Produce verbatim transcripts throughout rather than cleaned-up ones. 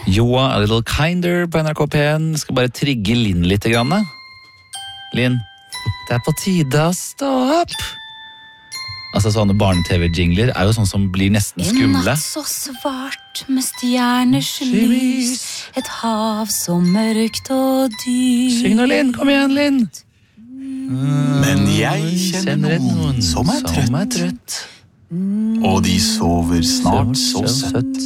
Joa, a little kinder på N R K P en. Skal bare trigge Linn litt grann. Linn, det er på tide å stå opp. Altså sånne barne-tv-jingler er jo sånn som blir nesten skumle. En natt så svart med stjerners lys, et hav så mørkt og dyrt. Syng nå, Linn, kom igjen, Linn. Men jeg kjenner noen som er trøtt, som er trøtt. og de sover snart så søtt.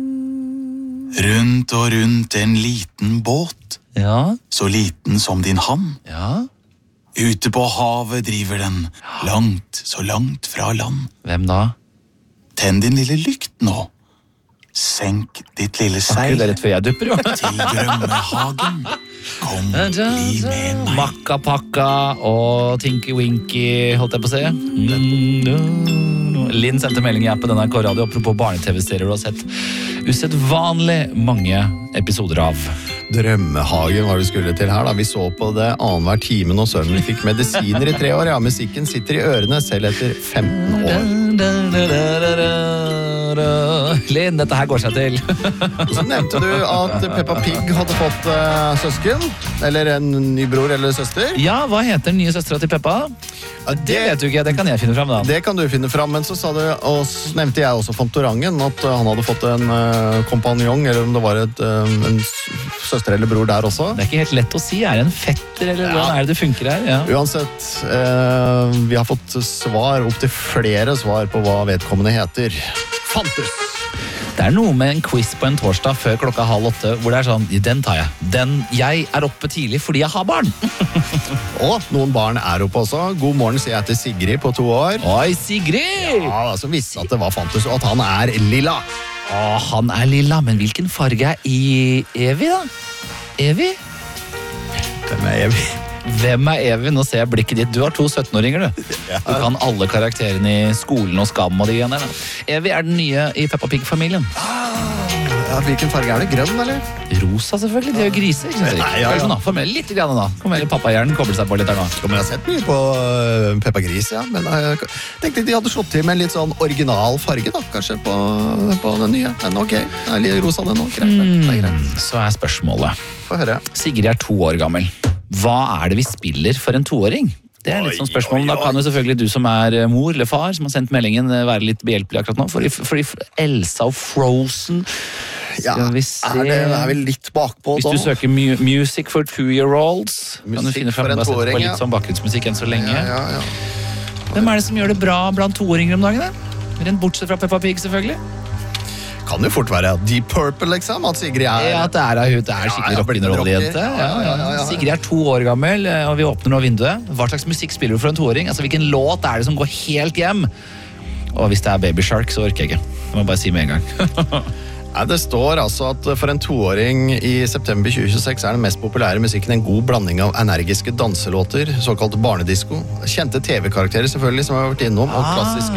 Rundt og rundt en liten båt, Ja, så liten som din hand. ja. Ute på havet driver den, langt, så langt fra land. Hvem da? Tenn din lille lykt nå. Senk ditt lille Ikke seil det rett før jeg dupper, jo. til drømmehagen. Kom, bli med meg. Makka pakka og Tinky Winky, holdt jeg på å se. Mm, Linn sendte melding i appen N R K Radio apropos barne-tv-serier du har sett usedvanlig mange episoder av. Drømmehagen var det skulle til her da. Vi så på det annenhver time når sønnen fikk medisiner i tre år. Ja, musikken sitter i ørene selv etter femten år. Linn, dette her går seg til. Så nevnte du at Peppa Pig hadde fått uh, søsken, eller en ny bror eller søster. Ja, hva heter den nye søstera til Peppa? Ja, Det vet du ikke, det kan jeg finne fram da. Det kan du finne fram, men så sa du, og så nevnte jeg også Fantorangen, at uh, han hadde fått en uh, kompanjong, eller om det var et, uh, en søster eller bror der også. Det er ikke helt lett å si, er det en fetter, eller Ja. hvordan er det det funker her? Ja. Uansett, uh, vi har fått svar, opp til flere svar på hva vedkommende heter. Fantus! Det er noe med en quiz på en torsdag før klokka halv åtte, hvor det er sånn, den tar jeg. Den, jeg er oppe tidlig fordi jeg har barn. Og noen barn er oppe også. God morgen, sier jeg til Sigrid på to år. Oi, Sigrid! Ja, som visste at det var Fantus, og at han er lilla. Å, han er lilla, men hvilken farge er i Evi da? Evi? Hvem er Evig? Hvem er Evi? Nå ser jeg blikket ditt. Du har to syttenåringer, du. Du kan alle karakterene i skolen og Skam og de greiene der. da. Evi er den nye i Peppa Pig-familien. Ja, hvilken farge er det? Grønn, eller? Rosa, selvfølgelig. De er jo griser, ikke sant? Nei, ja, ja. Vel, sånn da. Få med litt grann da. Kom med pappahjernen, kobler seg på litt her nå. Jo, men jeg har sett mye på uh, Peppa Gris, ja. Men jeg uh, tenkte de hadde slått til med en litt sånn original farge, da. Kanskje på, på den nye. Men ok, det er litt rosa den nå. Greit, det er greit. Så er spørsmålet. Få høre. Sigrid er to år gammel. Hva er det vi spiller for en toåring? Det er litt sånn spørsmål. Da kan jo selvfølgelig du som er mor eller far, som har sendt meldingen, være litt behjelpelig akkurat nå. Fordi, fordi Elsa og Frozen... Ja, Skal vi se. er, det, er vi litt bakpå Hvis da? du søker mu music for two-year-olds, kan du Musikk finne frem for en bare sette på toåring, litt ja. sånn bakgrunnsmusikk enn så lenge. Ja, ja, ja. Hvem er det som gjør det bra blant toåringer om dagen? Da? Rent bortsett fra Peppa Pig, selvfølgelig. Kan jo fort være Deep Purple, liksom. At Sigrid er... Ja, at det er, hun, det er skikkelig Ja, ja, rock'n'roll-jente. ja, ja, ja, ja. Sigrid er to år gammel, og vi åpner nå vinduet. Hva slags musikk spiller du for en toåring? Altså, hvilken låt er det som går helt hjem? Og hvis det er Baby Shark, så orker jeg ikke. Det må jeg bare si med en gang. Nei, det står altså at for en toåring i september tjue tjueseks er den mest populære musikken en god blanding av energiske danselåter, såkalt barnedisko. Kjente T V-karakterer selvfølgelig, som jeg har vært innom, og klassiske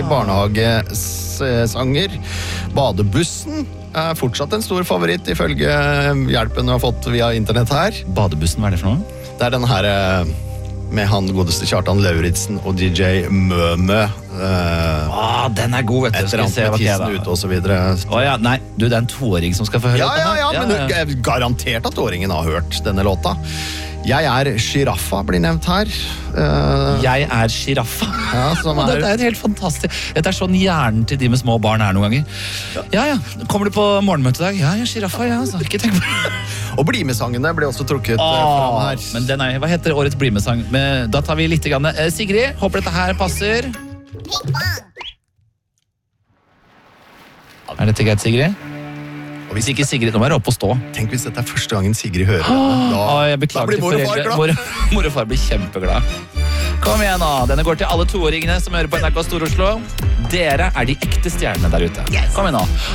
barnehagesanger. Badebussen er fortsatt en stor favoritt, ifølge hjelpen vi har fått via internett her. Badebussen, hva er det for noe? Det er den her med han godeste Kjartan Lauritzen og D J Mømø. Uh, Ah, den er god, vet du. et eller Skal vi se hva annet med det er, tissen da. ute og så videre. Å ja, nei, du, det er en toåring som skal få høre Ja, dette ja, her. ja, men det er garantert at åringen har hørt denne låta. Jeg er Giraffa, blir nevnt her. Uh, Jeg er giraffa. Ja, som Og er- dette er et helt fantastisk. Dette er sånn hjernen til de med små barn er noen ganger. Ja, ja. Kommer du på morgenmøte i dag? Ja, ja, giraffa, ja. Altså. Ikke tenk på det. Og blimesangene ble også trukket uh, fram Åh, her. men den er, hva heter årets blimesang? Men Da tar vi litt grann. Eh, Sigrid, håper dette her passer. Er dette greit, Sigrid? Og hvis ikke Sigrid, nå må jeg opp og stå. Tenk hvis dette er første gangen Sigrid hører denne. Da, Åh, jeg beklager da blir til mor og far foreldre. glad. Mor, mor og far blir kjempeglad. Kom igjen nå, denne går til alle toåringene som hører på N R K Stor-Oslo. Dere er de ekte stjernene der ute. Kom igjen nå.